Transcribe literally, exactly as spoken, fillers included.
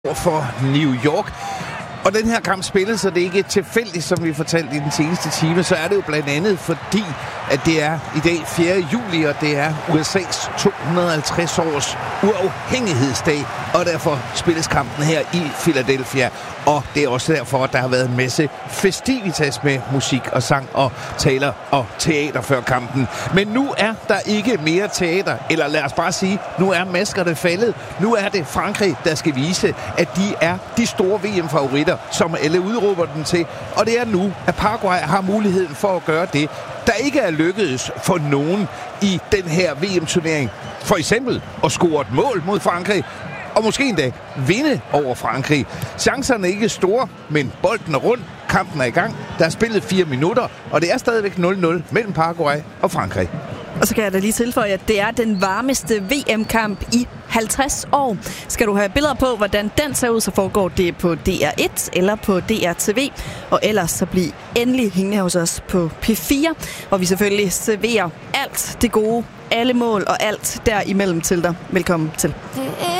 for New York. Og den her kamp spilles, så det er ikke tilfældigt, som vi fortalte i den seneste time, så er det jo blandt andet fordi, at det er i dag fjerde juli, og det er U S A's to hundrede og halvtreds års uafhængighedsdag, og derfor spilles kampen her i Philadelphia. Og det er også derfor, at der har været en masse festivitas med musik og sang og taler og teater før kampen. Men nu er der ikke mere teater, eller lad os bare sige, nu er maskerne faldet. Nu er det Frankrig, der skal vise, at de er de store V M-favoritter, som alle udråber den til. Og det er nu, at Paraguay har muligheden for at gøre det, der ikke er lykkedes for nogen i den her V M-turnering. For eksempel at score et mål mod Frankrig, og måske endda vinde over Frankrig. Chancerne er ikke store, men bolden er rundt. Kampen er i gang. Der er spillet fire minutter, og det er stadigvæk nul nul mellem Paraguay og Frankrig. Og så kan jeg da lige tilføje, at det er den varmeste V M-kamp i halvtreds år. Skal du have billeder på, hvordan den ser ud, så foregår det på D R et eller på D R T V. Og ellers så bliv endelig hængende hos os på P fire, hvor vi selvfølgelig serverer alt det gode, alle mål og alt derimellem til dig. Velkommen til.